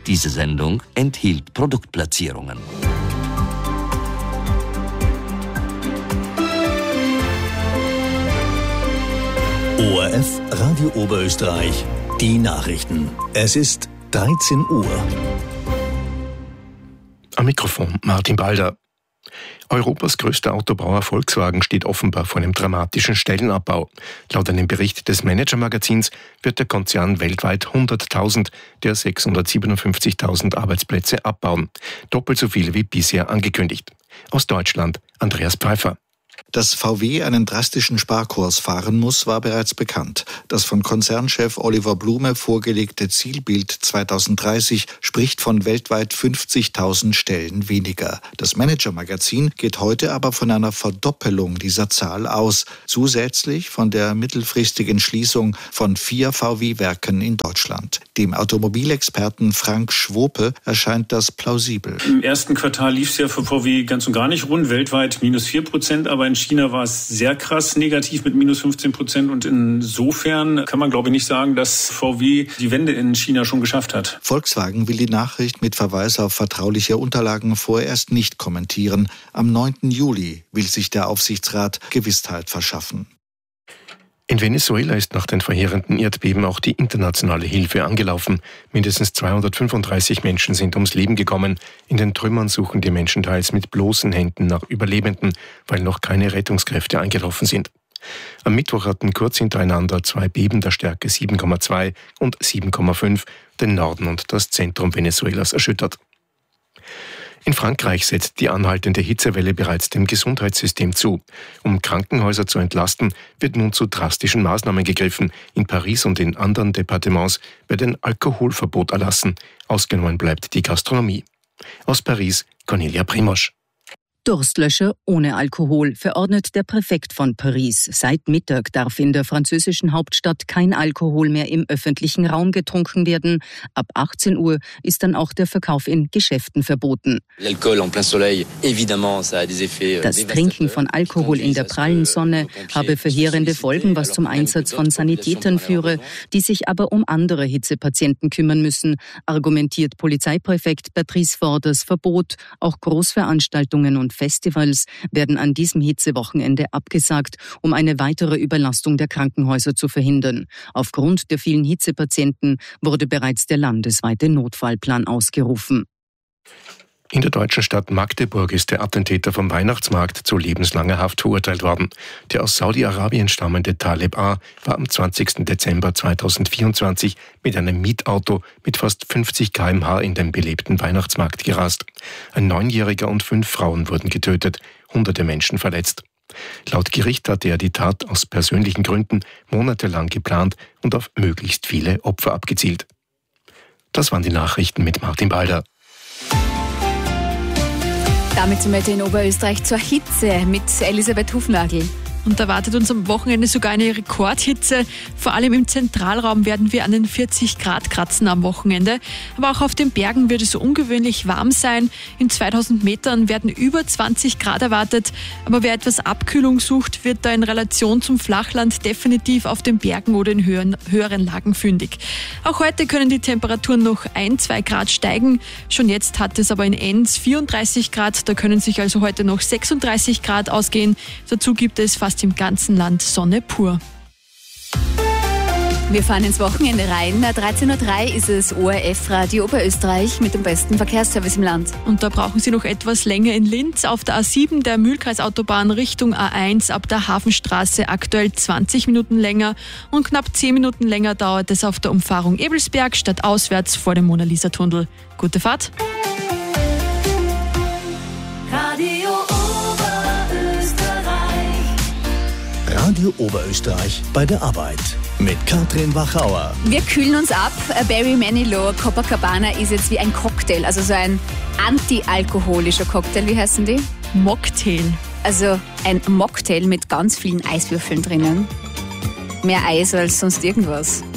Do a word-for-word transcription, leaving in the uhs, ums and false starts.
Diese Sendung enthielt Produktplatzierungen. O R F Radio Oberösterreich, die Nachrichten. Es ist dreizehn Uhr. Am Mikrofon Martin Balder. Europas größter Autobauer Volkswagen steht offenbar vor einem dramatischen Stellenabbau. Laut einem Bericht des Manager-Magazins wird der Konzern weltweit hunderttausend der sechshundertsiebenundfünfzigtausend Arbeitsplätze abbauen. Doppelt so viele wie bisher angekündigt. Aus Deutschland Andreas Pfeiffer. Dass V W einen drastischen Sparkurs fahren muss, war bereits bekannt. Das von Konzernchef Oliver Blume vorgelegte Zielbild zweitausenddreißig spricht von weltweit fünfzigtausend Stellen weniger. Das Manager-Magazin geht heute aber von einer Verdoppelung dieser Zahl aus, zusätzlich von der mittelfristigen Schließung von vier V W-Werken in Deutschland. Dem Automobilexperten Frank Schwope erscheint das plausibel. Im ersten Quartal lief es ja für V W ganz und gar nicht rund, weltweit minus vier Prozent, aber in China war es sehr krass negativ mit minus fünfzehn Prozent und insofern kann man, glaube ich, nicht sagen, dass V W die Wende in China schon geschafft hat. Volkswagen will die Nachricht mit Verweis auf vertrauliche Unterlagen vorerst nicht kommentieren. Am neunten Juli will sich der Aufsichtsrat Gewissheit verschaffen. In Venezuela ist nach den verheerenden Erdbeben auch die internationale Hilfe angelaufen. Mindestens zweihundertfünfunddreißig Menschen sind ums Leben gekommen. In den Trümmern suchen die Menschen teils mit bloßen Händen nach Überlebenden, weil noch keine Rettungskräfte eingetroffen sind. Am Mittwoch hatten kurz hintereinander zwei Beben der Stärke sieben Komma zwei und sieben Komma fünf den Norden und das Zentrum Venezuelas erschüttert. In Frankreich setzt die anhaltende Hitzewelle bereits dem Gesundheitssystem zu. Um Krankenhäuser zu entlasten, wird nun zu drastischen Maßnahmen gegriffen. In Paris und in anderen Departements wird ein Alkoholverbot erlassen. Ausgenommen bleibt die Gastronomie. Aus Paris, Cornelia Primosch. Durstlöscher ohne Alkohol, verordnet der Präfekt von Paris. Seit Mittag darf in der französischen Hauptstadt kein Alkohol mehr im öffentlichen Raum getrunken werden. Ab achtzehn Uhr ist dann auch der Verkauf in Geschäften verboten. Das Trinken von Alkohol in der prallen Sonne habe verheerende Folgen, was zum Einsatz von Sanitätern führe, die sich aber um andere Hitzepatienten kümmern müssen, argumentiert Polizeipräfekt Patrice Faure. Das Verbot, auch Großveranstaltungen und Festivals werden an diesem Hitzewochenende abgesagt, um eine weitere Überlastung der Krankenhäuser zu verhindern. Aufgrund der vielen Hitzepatienten wurde bereits der landesweite Notfallplan ausgerufen. In der deutschen Stadt Magdeburg ist der Attentäter vom Weihnachtsmarkt zu lebenslanger Haft verurteilt worden. Der aus Saudi-Arabien stammende Taleb A. war am zwanzigsten Dezember zweitausendvierundzwanzig mit einem Mietauto mit fast fünfzig Kilometer pro Stunde in den belebten Weihnachtsmarkt gerast. Ein Neunjähriger und fünf Frauen wurden getötet, hunderte Menschen verletzt. Laut Gericht hatte er die Tat aus persönlichen Gründen monatelang geplant und auf möglichst viele Opfer abgezielt. Das waren die Nachrichten mit Martin Balder. Damit sind wir in Oberösterreich zur Hitze mit Elisabeth Hufnagel. Und da wartet uns am Wochenende sogar eine Rekordhitze. Vor allem im Zentralraum werden wir an den vierzig Grad kratzen am Wochenende. Aber auch auf den Bergen wird es so ungewöhnlich warm sein. In zweitausend Metern werden über zwanzig Grad erwartet. Aber wer etwas Abkühlung sucht, wird da in Relation zum Flachland definitiv auf den Bergen oder in höheren, höheren Lagen fündig. Auch heute können die Temperaturen noch ein, zwei Grad steigen. Schon jetzt hat es aber in Enns vierunddreißig Grad. Da können sich also heute noch sechsunddreißig Grad ausgehen. Dazu gibt es fast im ganzen Land Sonne pur. Wir fahren ins Wochenende rein. dreizehn Uhr drei ist es O R F Radio Oberösterreich mit dem besten Verkehrsservice im Land. Und da brauchen Sie noch etwas länger in Linz. Auf der A sieben der Mühlkreisautobahn Richtung A eins ab der Hafenstraße aktuell zwanzig Minuten länger. Und knapp zehn Minuten länger dauert es auf der Umfahrung Ebelsberg stadtauswärts vor dem Mona-Lisa-Tunnel. Gute Fahrt! Radio Radio Oberösterreich bei der Arbeit mit Katrin Wachauer. Wir kühlen uns ab. Barry Manilow, Copacabana ist jetzt wie ein Cocktail, also so ein antialkoholischer Cocktail. Wie heißen die? Mocktail. Also ein Mocktail mit ganz vielen Eiswürfeln drinnen. Mehr Eis als sonst irgendwas.